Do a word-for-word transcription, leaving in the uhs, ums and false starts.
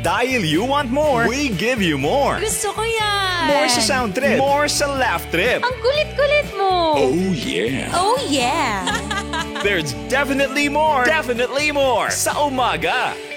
Dahil you want more, we give you more. Gusto ko yan! More sa sound trip. More sa laugh trip. Ang kulit-kulit mo! Oh yeah. Oh yeah! There's definitely more. Definitely more. Sa umaga.